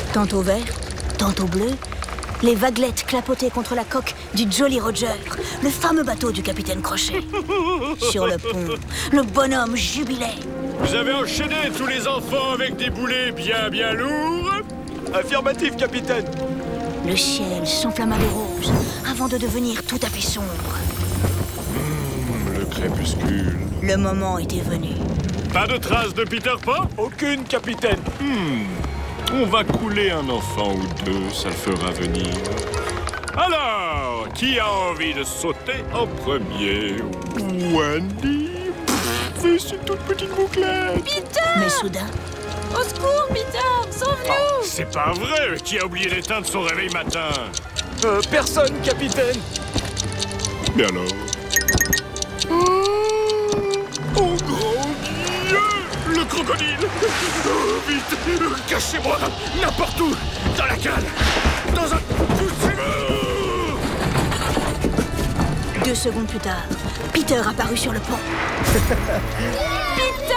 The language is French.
Tantôt vert, tantôt bleu, les vaguelettes clapotaient contre la coque du Jolly Roger, le fameux bateau du capitaine Crochet. Sur le pont, le bonhomme jubilait. Vous avez enchaîné tous les enfants avec des boulets bien lourds? Affirmatif, capitaine. Le ciel s'enflamma de rose avant de devenir tout à fait sombre. Le crépuscule. Le moment était venu. Pas de traces de Peter Pan? Aucune, capitaine. On va couler un enfant ou deux, ça le fera venir. Alors, qui a envie de sauter en premier? Wendy? Fais cette toute petite bouclette. Peter! Mais soudain, Au secours, Peter! Sauve-nous! C'est pas vrai! Qui a oublié d'éteindre son réveil matin? Personne, capitaine. Mais alors? Oh grand Dieu! Le crocodile! Oh, vite! Cachez-moi! N'importe où! Dans la cale! Dans un... 2 secondes plus tard, Peter apparut sur le pont. Peter!